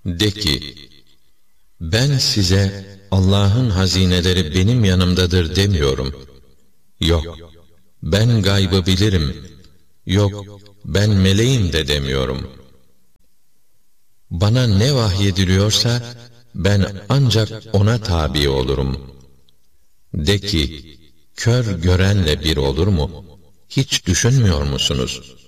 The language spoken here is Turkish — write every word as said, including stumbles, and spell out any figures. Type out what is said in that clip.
De ki, ben size Allah'ın hazineleri benim yanımdadır demiyorum. Yok, ben gaybı bilirim. Yok, ben meleğim de demiyorum. Bana ne vahyediliyorsa, ben ancak ona tabi olurum. De ki, kör görenle bir olur mu? Hiç düşünmüyor musunuz?